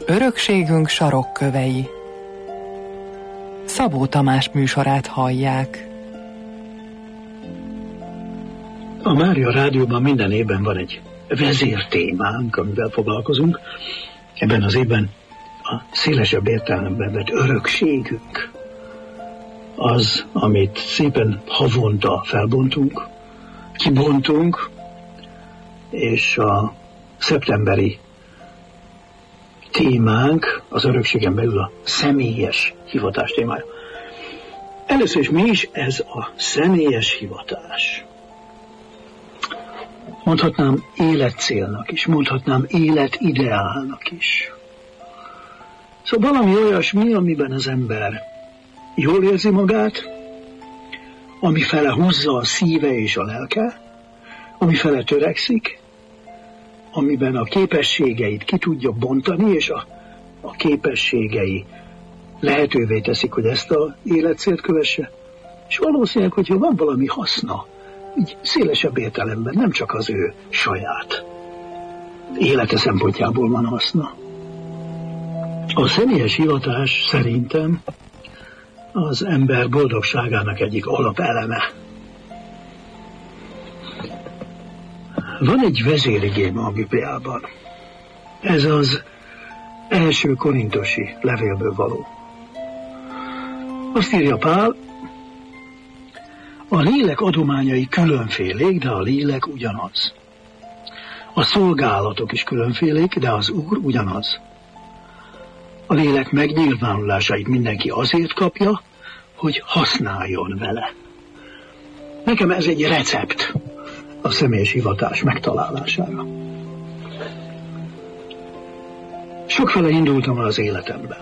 Örökségünk sarokkövei. Szabó Tamás műsorát hallják. A Mária Rádióban minden évben van egy vezértémánk, amivel foglalkozunk. Ebben az évben a szélesebb értelemben vett örökségünk az, amit szépen havonta felbontunk, kibontunk, és a szeptemberi témánk az örökségen belül a személyes hivatás témája. Először is mi is ez a személyes hivatás? Mondhatnám életcélnak is, mondhatnám életideálnak is. Szóval valami olyasmi, amiben az ember jól érzi magát, amifele húzza a szíve és a lelke, amifele törekszik, amiben a képességeit ki tudja bontani, és a képességei lehetővé teszik, hogy ezt az életcélt kövesse. És valószínűleg, hogyha van valami haszna, így szélesebb értelemben, nem csak az ő saját élete szempontjából van haszna. A személyes hivatás szerintem az ember boldogságának egyik alapeleme. Van egy vezérigém a Bibliában. Ez az első korintusi levélből való. Azt írja Pál, a lélek adományai különfélék, de a lélek ugyanaz. A szolgálatok is különfélék, de az Úr ugyanaz. A lélek megnyilvánulásait mindenki azért kapja, hogy használjon vele. Nekem ez egy recept a személyes hivatás megtalálására. Sokfele indultam el az életemben.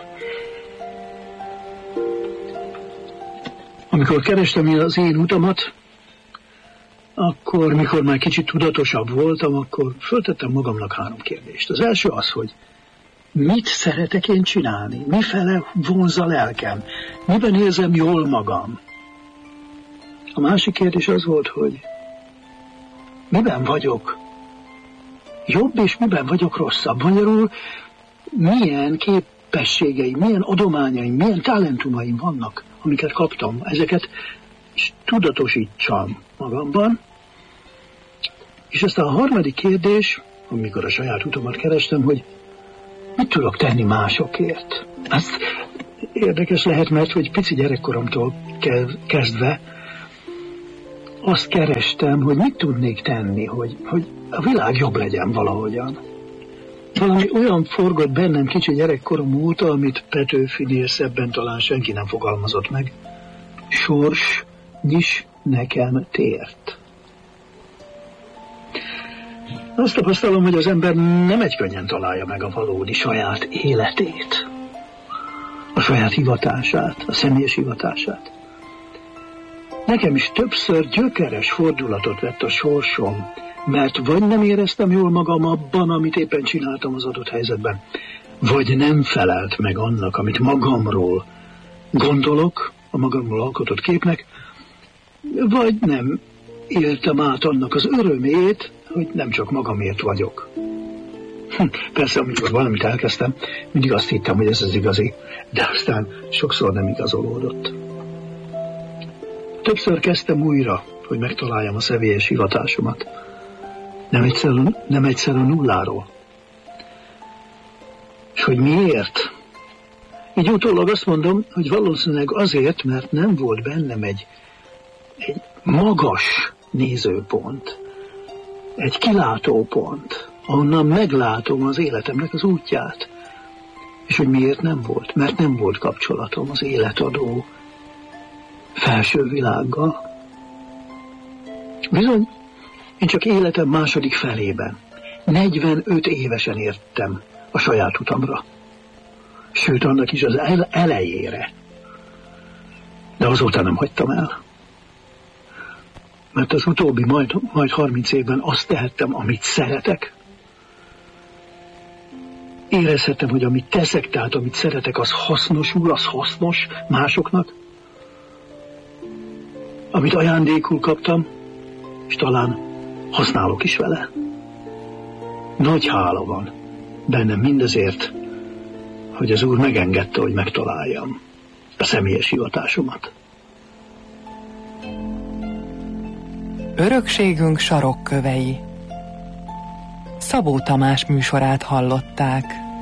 Amikor kerestem az én utamat, akkor, mikor már kicsit tudatosabb voltam, akkor föltettem magamnak 3 kérdést. Az első az, hogy mit szeretek én csinálni? Mifele vonz a lelkem? Miben érzem jól magam? A másik kérdés az volt, hogy miben vagyok jobb, és miben vagyok rosszabb? Magyarul milyen képességeim, milyen adományaim, milyen talentumaim vannak, amiket kaptam. Ezeket is tudatosítsam magamban. És aztán a harmadik kérdés, amikor a saját utamat kerestem, hogy mit tudok tenni másokért? Ez érdekes lehet, mert hogy pici gyerekkoromtól kezdve azt kerestem, hogy mit tudnék tenni, hogy a világ jobb legyen valahogyan. Valami olyan forgott bennem kicsi gyerekkorom óta, amit Petőfinél szebben talán senki nem fogalmazott meg. Sors, nyis nekem tért. Azt tapasztalom, hogy az ember nem egykönnyen találja meg a valódi saját életét, a saját hivatását, a személyes hivatását. Nekem is többször gyökeres fordulatot vett a sorsom, mert vagy nem éreztem jól magam abban, amit éppen csináltam az adott helyzetben, vagy nem felelt meg annak, amit magamról gondolok, a magamról alkotott képnek, vagy nem éltem át annak az örömét, hogy nem csak magamért vagyok. Persze, amikor valamit elkezdtem, mindig azt hittem, hogy ez az igazi, de aztán sokszor nem igazolódott. Többször kezdtem újra, hogy megtaláljam a személyes hivatásomat. Nem egyszer a nulláról. És hogy miért? Így utólag azt mondom, hogy valószínűleg azért, mert nem volt bennem egy magas nézőpont, egy kilátópont, ahonnan meglátom az életemnek az útját. És hogy miért nem volt? Mert nem volt kapcsolatom az életadó felső világgal. Bizony, én csak életem második felében, 45 évesen értem a saját utamra. Sőt, annak is az elejére. De azóta nem hagytam el. Mert az utóbbi majd 30 évben azt tehettem, amit szeretek. Érezhettem, hogy amit teszek, tehát amit szeretek, az hasznosul, az hasznos másoknak. Amit ajándékul kaptam, és talán használok is vele. Nagy hála van bennem mindezért, hogy az Úr megengedte, hogy megtaláljam a személyes hivatásomat. Örökségünk sarokkövei. Szabó Tamás műsorát hallották.